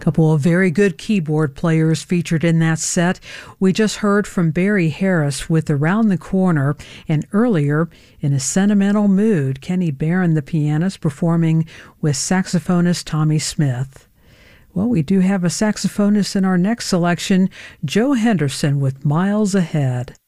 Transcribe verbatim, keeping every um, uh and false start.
Couple of very good keyboard players featured in that set. We just heard from Barry Harris with Around the Corner, and earlier, In a Sentimental Mood, Kenny Barron, the pianist, performing with saxophonist Tommy Smith. Well, we do have a saxophonist in our next selection, Joe Henderson with Miles Ahead.